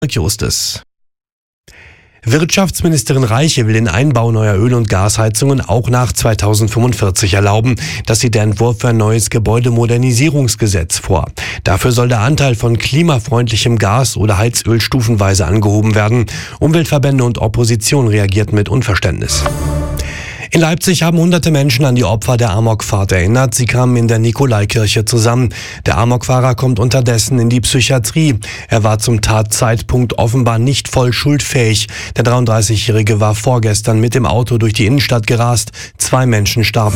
Justus. Wirtschaftsministerin Reiche will den Einbau neuer Öl- und Gasheizungen auch nach 2045 erlauben. Das sieht der Entwurf für ein neues Gebäudemodernisierungsgesetz vor. Dafür soll der Anteil von klimafreundlichem Gas oder Heizöl stufenweise angehoben werden. Umweltverbände und Opposition reagierten mit Unverständnis. In Leipzig haben hunderte Menschen an die Opfer der Amokfahrt erinnert. Sie kamen in der Nikolaikirche zusammen. Der Amokfahrer kommt unterdessen in die Psychiatrie. Er war zum Tatzeitpunkt offenbar nicht voll schuldfähig. Der 33-Jährige war vorgestern mit dem Auto durch die Innenstadt gerast. 2 Menschen starben.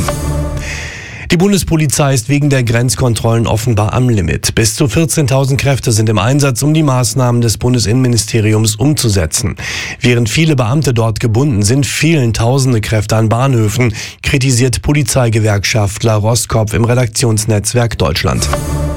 Die Bundespolizei ist wegen der Grenzkontrollen offenbar am Limit. Bis zu 14.000 Kräfte sind im Einsatz, um die Maßnahmen des Bundesinnenministeriums umzusetzen. Während viele Beamte dort gebunden sind, fehlen tausende Kräfte an Bahnhöfen, kritisiert Polizeigewerkschaftler Roskopf im Redaktionsnetzwerk Deutschland.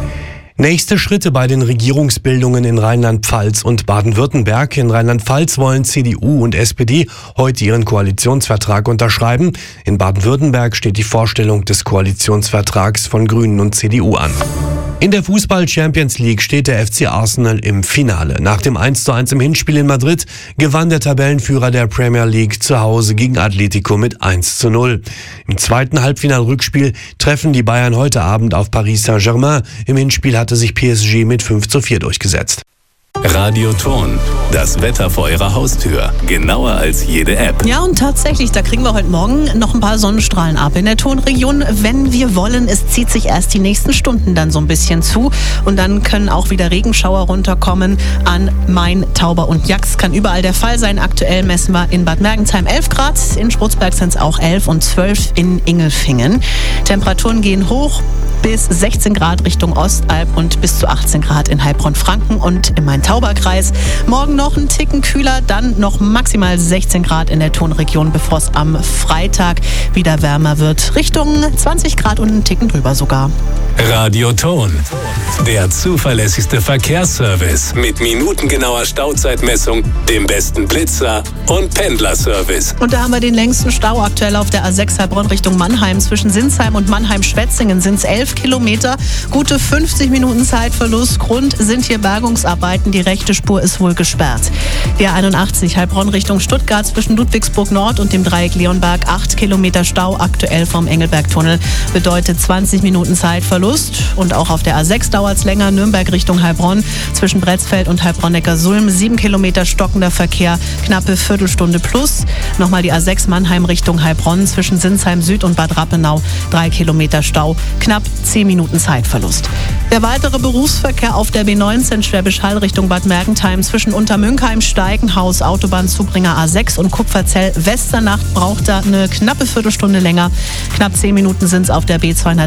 Nächste Schritte bei den Regierungsbildungen in Rheinland-Pfalz und Baden-Württemberg. In Rheinland-Pfalz wollen CDU und SPD heute ihren Koalitionsvertrag unterschreiben. In Baden-Württemberg steht die Vorstellung des Koalitionsvertrags von Grünen und CDU an. In der Fußball-Champions League steht der FC Arsenal im Finale. Nach dem 1:1 im Hinspiel in Madrid gewann der Tabellenführer der Premier League zu Hause gegen Atletico mit 1:0. Im zweiten Halbfinal-Rückspiel treffen die Bayern heute Abend auf Paris Saint-Germain. Im Hinspiel hatte sich PSG mit 5:4 durchgesetzt. Radio Ton, das Wetter vor Ihrer Haustür. Genauer als jede App. Ja, und tatsächlich, da kriegen wir heute Morgen noch ein paar Sonnenstrahlen ab in der Tonregion, wenn wir wollen. Es zieht sich erst die nächsten Stunden dann so ein bisschen zu und dann können auch wieder Regenschauer runterkommen an Main, Tauber und Jax. Kann überall der Fall sein. Aktuell messen wir in Bad Mergentheim 11 Grad, in Schrutzberg sind es auch 11 und 12 in Ingelfingen. Temperaturen gehen hoch bis 16 Grad Richtung Ostalb und bis zu 18 Grad in Heilbronn-Franken und im Main-Tauber-Kreis. Morgen noch ein Ticken kühler, dann noch maximal 16 Grad in der Tonregion, bevor es am Freitag wieder wärmer wird. Richtung 20 Grad und einen Ticken drüber sogar. Radio Ton, der zuverlässigste Verkehrsservice mit minutengenauer Stauzeitmessung, dem besten Blitzer und Pendlerservice. Und da haben wir den längsten Stau aktuell auf der A6 Heilbronn Richtung Mannheim. Zwischen Sinsheim und Mannheim-Schwetzingen sind es 11 Kilometer. Gute 50 Minuten Zeitverlust. Grund sind hier Bergungsarbeiten. Die rechte Spur ist wohl gesperrt. Die A81 Heilbronn Richtung Stuttgart zwischen Ludwigsburg Nord und dem Dreieck Leonberg. 8 Kilometer Stau aktuell vom Engelbergtunnel. Bedeutet 20 Minuten Zeitverlust. Und auch auf der A6 dauert es länger. Nürnberg Richtung Heilbronn zwischen Bretzfeld und Heilbronn-Neckarsulm. 7 Kilometer stockender Verkehr. Knappe Viertelstunde plus. Nochmal die A6 Mannheim Richtung Heilbronn zwischen Sinsheim Süd und Bad Rappenau. 3 Kilometer Stau. Knapp 10 Minuten Zeitverlust. Der weitere Berufsverkehr auf der B19 Schwäbisch Hall Richtung Bad Mergentheim zwischen Untermünkheim, Steigenhaus, Autobahnzubringer A6 und Kupferzell Westernacht braucht da eine knappe Viertelstunde länger. Knapp 10 Minuten sind es auf der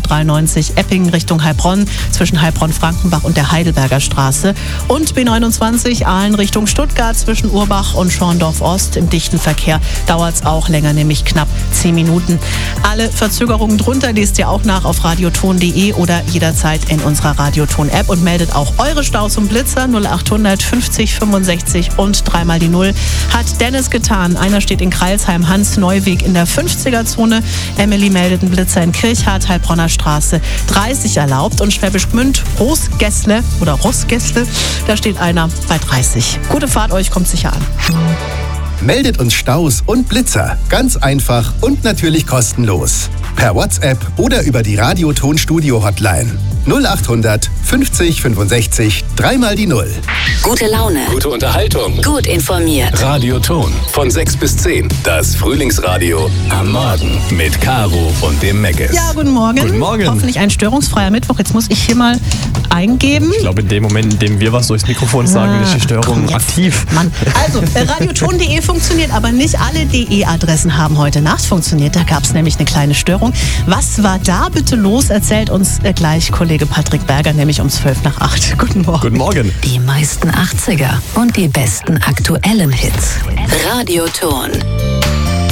B293 Eppingen Richtung Heilbronn zwischen Heilbronn-Frankenbach und der Heidelberger Straße. Und B29 Aalen Richtung Stuttgart zwischen Urbach und Schorndorf Ost. Im dichten Verkehr dauert es auch länger, nämlich knapp 10 Minuten. Alle Verzögerungen drunter lest ihr auch nach auf radioton.de oder jederzeit in unserer Radioton-App und meldet auch eure Staus zum Blitzer 0800 50 65 und 3 mal die 0. Hat Dennis getan. Einer steht in Kreilsheim, Hans Neuweg in der 50er-Zone. Emily meldet einen Blitzer in Kirchhardt, Heilbronner Straße 30 erlaubt und Schwäbisch Gmünd, Roßgässle, da steht einer bei 30. Gute Fahrt euch, kommt sicher an. Meldet uns Staus und Blitzer. Ganz einfach und natürlich kostenlos. Per WhatsApp oder über die Radioton-Studio-Hotline. 0800 50 65 3 mal die 0. Gute Laune. Gute Unterhaltung. Gut informiert. Radio Ton von 6 bis 10. Das Frühlingsradio am Morgen mit Caro und dem Meggis. Ja, guten Morgen. Guten Morgen. Hoffentlich ein störungsfreier Mittwoch. Jetzt muss ich hier mal eingeben. Ich glaube, in dem Moment, in dem wir was durchs Mikrofon sagen, ist die Störung aktiv. Mann. Also, radioton.de funktioniert, aber nicht alle DE-Adressen haben heute Nacht funktioniert. Da gab es nämlich eine kleine Störung. Was war da bitte los? Erzählt uns gleich Kollege Patrick Berger, nämlich um 7:55. Guten Morgen. Guten Morgen. Die meisten 80er und die besten aktuellen Hits. Radioton.